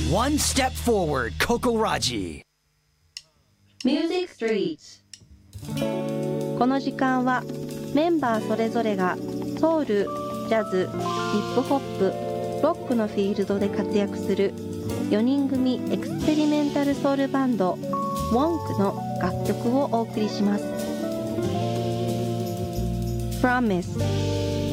One step forward, Kokoraji. Music Streets。この時間はメンバーそれぞれがソウル、ジャズ、ヒップホップ、ロックのフィールドで活躍する4人組エクスペリメンタルソウルバンド WONK の楽曲をお送りします。Promise